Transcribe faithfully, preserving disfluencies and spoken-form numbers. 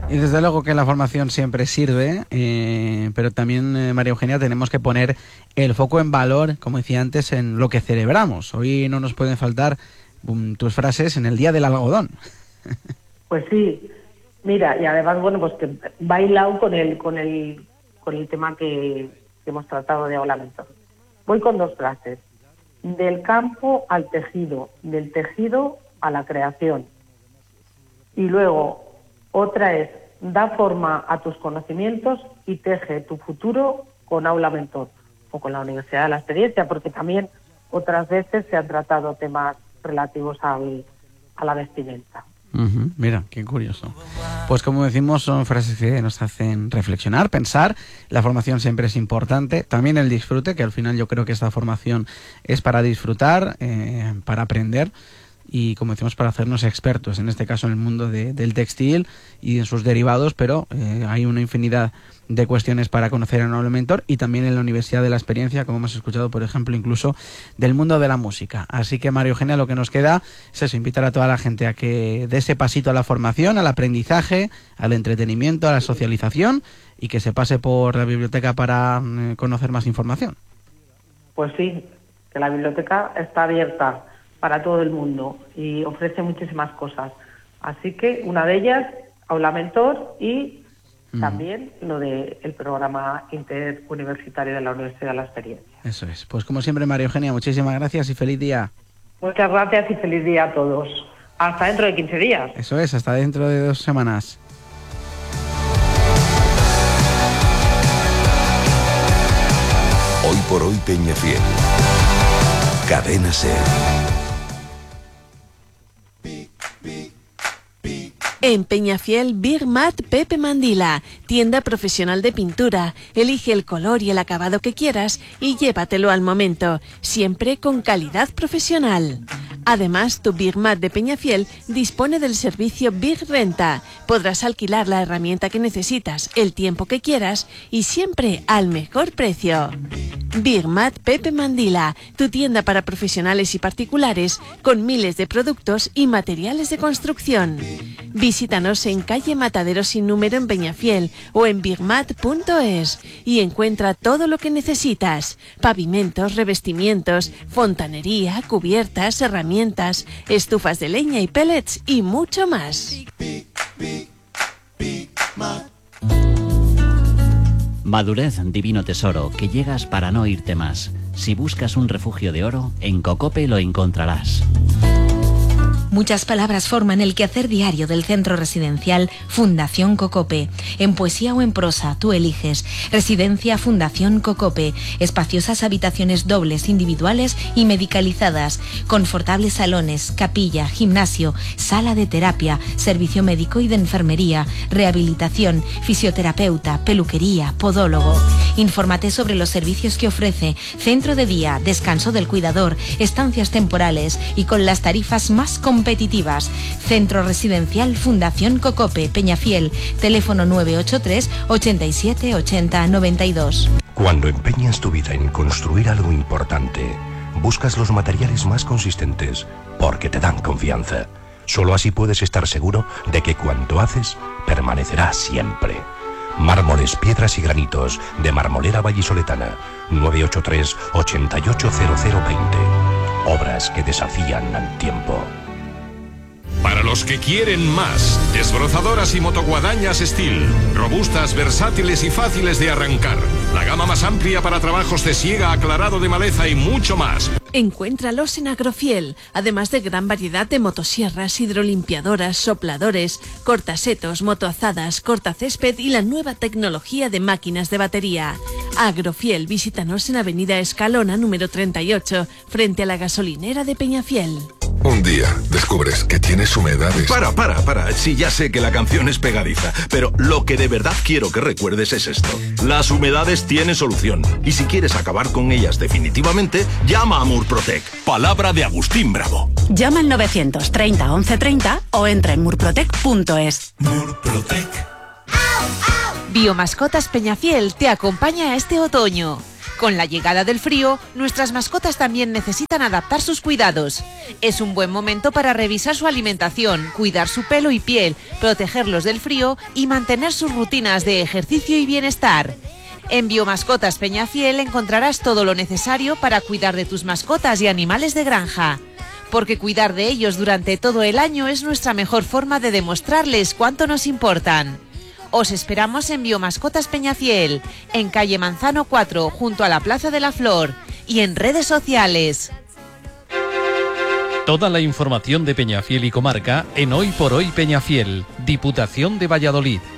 Y desde luego que la formación siempre sirve, eh, pero también, eh, María Eugenia, tenemos que poner el foco en valor, como decía antes, en lo que celebramos. Hoy no nos pueden faltar um, tus frases en el Día del Algodón. Pues sí, mira, y además, bueno, pues que bailado con el, con el, con el tema que, que hemos tratado de Aula Mentor. Voy con dos frases. Del campo al tejido, del tejido a la creación. Y luego, otra es, da forma a tus conocimientos y teje tu futuro con Aula Mentor o con la Universidad de la Experiencia, porque también otras veces se han tratado temas relativos al, a la vestimenta. Uh-huh. Mira, qué curioso. Pues como decimos, son frases que nos hacen reflexionar, pensar. La formación siempre es importante, también el disfrute, que al final yo creo que esta formación es para disfrutar, eh, para aprender y, como decimos, para hacernos expertos, en este caso en el mundo de, del textil y en sus derivados, pero eh, hay una infinidad de cuestiones para conocer a Aula Mentor y también en la Universidad de la Experiencia, como hemos escuchado, por ejemplo, incluso del mundo de la música. Así que, María Eugenia, lo que nos queda es eso, invitar a toda la gente a que dé ese pasito a la formación, al aprendizaje, al entretenimiento, a la socialización y que se pase por la biblioteca para eh, conocer más información. Pues sí, que la biblioteca está abierta para todo el mundo y ofrece muchísimas cosas. Así que una de ellas, Aula Mentor, y mm. también lo del programa interuniversitario de la Universidad de la Experiencia. Eso es. Pues como siempre, María Eugenia, muchísimas gracias y feliz día. Muchas gracias y feliz día a todos. Hasta dentro de quince días. Eso es, hasta dentro de dos semanas. Hoy por hoy Peñafiel. Cadena SER. En Peñafiel, Big Mat Pepe Mandila, tienda profesional de pintura. Elige el color y el acabado que quieras y llévatelo al momento, siempre con calidad profesional. Además, tu Big Mat de Peñafiel dispone del servicio Big Renta. Podrás alquilar la herramienta que necesitas, el tiempo que quieras y siempre al mejor precio. Big Mat Pepe Mandila, tu tienda para profesionales y particulares con miles de productos y materiales de construcción. Visítanos en calle Matadero sin número en Peñafiel o en bigmat punto es y encuentra todo lo que necesitas: pavimentos, revestimientos, fontanería, cubiertas, herramientas, estufas de leña y pellets y mucho más. Madurez, divino tesoro, que llegas para no irte más. Si buscas un refugio de oro, en Cocope lo encontrarás. Muchas palabras forman el quehacer diario del centro residencial Fundación Cocope. En poesía o en prosa, tú eliges. Residencia Fundación Cocope. Espaciosas habitaciones dobles, individuales y medicalizadas. Confortables salones, capilla, gimnasio, sala de terapia, servicio médico y de enfermería, rehabilitación, fisioterapeuta, peluquería, podólogo. Infórmate sobre los servicios que ofrece. Centro de día, descanso del cuidador, estancias temporales y con las tarifas más competitivas. Centro Residencial Fundación Cocope, Peñafiel. Teléfono nueve ocho tres, ochenta y siete, ochenta, noventa y dos. Cuando empeñas tu vida en construir algo importante, buscas los materiales más consistentes porque te dan confianza. Solo así puedes estar seguro de que cuanto haces permanecerá siempre. Mármoles, piedras y granitos de Marmolera Vallisoletana. nueve ocho tres, ochenta y ocho, cero cero veinte. Obras que desafían al tiempo. Para los que quieren más, desbrozadoras y motoguadañas Steel, robustas, versátiles y fáciles de arrancar. La gama más amplia para trabajos de siega, aclarado de maleza y mucho más. Encuéntralos en Agrofiel, además de gran variedad de motosierras, hidrolimpiadoras, sopladores, cortasetos, motoazadas, cortacésped y la nueva tecnología de máquinas de batería. Agrofiel, visítanos en Avenida Escalona número treinta y ocho, frente a la gasolinera de Peñafiel. Un día descubres que tienes humedades. Para, para, para. Sí, ya sé que la canción es pegadiza, pero lo que de verdad quiero que recuerdes es esto. Las humedades tienen solución. Y si quieres acabar con ellas definitivamente, llama a Murprotec. Palabra de Agustín Bravo. Llama al novecientos treinta, once treinta o entra en murprotec punto es. Murprotec. Biomascotas Peñafiel te acompaña este otoño. Con la llegada del frío, nuestras mascotas también necesitan adaptar sus cuidados. Es un buen momento para revisar su alimentación, cuidar su pelo y piel, protegerlos del frío y mantener sus rutinas de ejercicio y bienestar. En Biomascotas Peñafiel encontrarás todo lo necesario para cuidar de tus mascotas y animales de granja. Porque cuidar de ellos durante todo el año es nuestra mejor forma de demostrarles cuánto nos importan. Os esperamos en Biomascotas Peñafiel, en calle Manzano cuatro, junto a la Plaza de la Flor, y en redes sociales. Toda la información de Peñafiel y comarca en Hoy por Hoy Peñafiel, Diputación de Valladolid.